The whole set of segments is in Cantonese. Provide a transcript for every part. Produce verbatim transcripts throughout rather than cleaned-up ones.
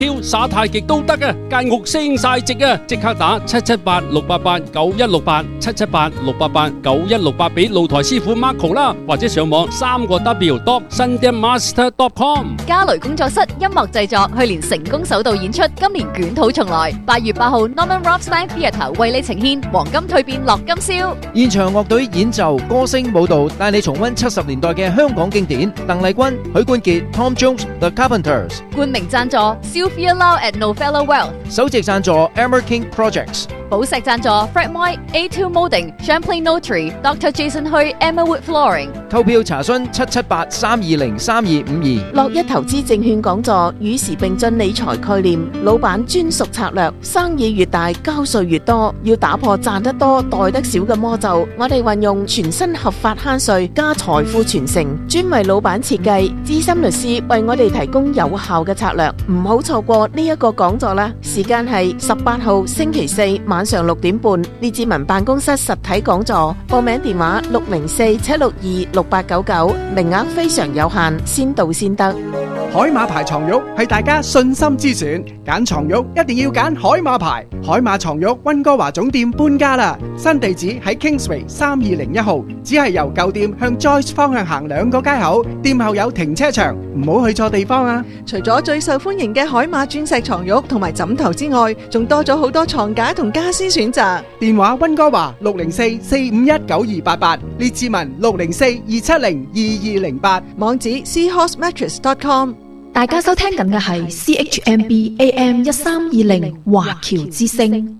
跳耍太極都得啊，間屋升晒值啊！即刻打七七八六八八九一六八七七八六八八九一六八俾露台師傅 Marco 啦，或者上網三個 W dot sundanmaster dot com。 嘉雷工作室音樂製作去年成功首度演出，今年捲土重來。八月八號 Norman Rothstein Theatre 為你呈現黃金蛻變樂金宵， 現場樂隊演奏、歌聲、舞蹈，帶你重溫七十年代嘅香港經典。鄧麗君、許冠傑、Tom Jones、The Carpenters。 冠名贊助 Sylvia Lau at Novella Wealth。 首席贊助 Emmer King Projects。 寶石贊助 Fred Moy、A two Molding、Champlain Notary、Doctor Jason Hui、Emma Wood Flooring。 購票查詢七七八三二零三二五二。 樂一投資證券講座與時並進理財概念，老闆專屬策略。生意越大，交稅越多，要打破賺得多、袋得少嘅魔咒。我哋運用全新合法慳稅加財富傳承，專為老闆設計，資深律師為我哋提供有效嘅策略。唔好錯過呢一個講座啦！時間係十八號星期四晚上六點半，列治文辦公室實體講座。報名電話六零四七六二六八九九，名額非常有限，先到先得。 海馬牌床褥係大家信心之選，揀床褥一定要揀海馬牌。海馬床褥溫哥華總店搬家啦，新地址喺 Kingsway 三二零一號，只係由舊店向 Joyce 方向行兩個街口，店後有停車場，唔好去錯地方啊！ 除咗最受歡迎嘅海馬鑽石床褥同埋枕頭之外，仲多咗好多床架同家私選擇。 電話溫哥華六零四四五一九二八八，列治文六零四二七零二二零八， 網址 seahorse mattress dot com。 大家收聽緊嘅係 C H M B A M 一三二零華僑之聲。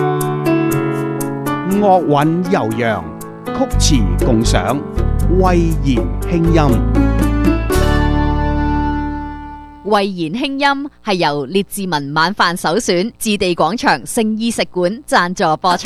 樂韻悠揚，曲詞共賞，慧言輕音。 慧言輕音係由列治文晚飯首選置地廣場聖衣食館贊助播出。